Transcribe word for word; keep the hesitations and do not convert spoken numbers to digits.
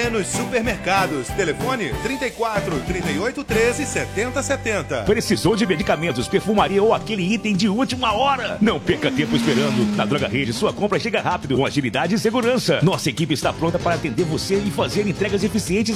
Rede nos supermercados. Telefone trinta e quatro, trinta e oito, treze, setenta, setenta. Precisou de medicamentos, perfumaria ou aquele item de última hora? Não perca tempo esperando. Na Droga Rede, sua compra chega rápido, com agilidade e segurança. Nossa equipe está pronta para atender você e fazer entregas eficientes